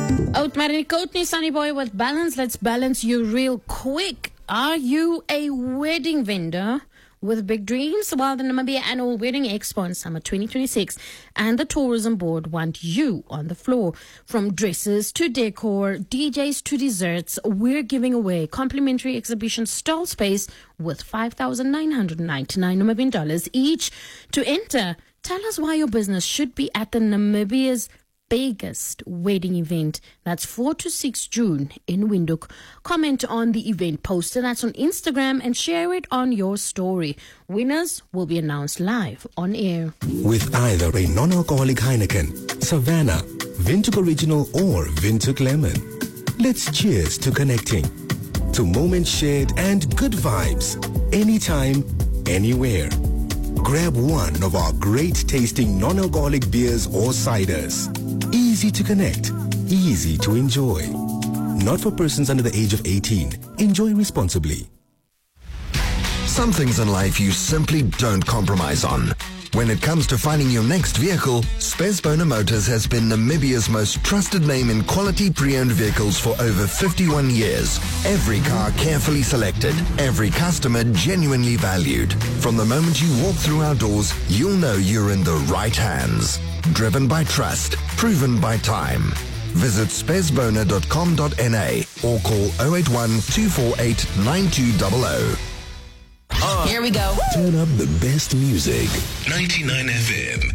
Out Marini Courtney, Sunny Boy with Balance. Let's balance you real quick. Are you a wedding vendor with big dreams? Well, the Namibia Annual Wedding Expo in summer 2026 and the Tourism Board want you on the floor. From dresses to decor, DJs to desserts, we're giving away complimentary exhibition stall space with $5,999 Namibian dollars each. To enter, tell us why your business should be at the Namibia's biggest wedding event. That's 4 to 6 June in Windhoek. Comment on the event poster that's on Instagram and share it on your story. Winners will be announced live on air. With either a non-alcoholic Heineken, Savannah, Windhoek Original or Windhoek Lemon. Let's cheers to connecting, to moments shared and good vibes. Anytime, anywhere. Grab one of our great tasting non-alcoholic beers or ciders. Easy to connect, easy to enjoy. Not for persons under the age of 18. Enjoy responsibly. Some things in life you simply don't compromise on. When it comes to finding your next vehicle, Spesbona Motors has been Namibia's most trusted name in quality pre-owned vehicles for over 51 years. Every car carefully selected, every customer genuinely valued. From the moment you walk through our doors, you'll know you're in the right hands. Driven by trust, proven by time. Visit spesbona.com.na or call 081 248 9200. Here we go. Turn up the best music. 99 FM.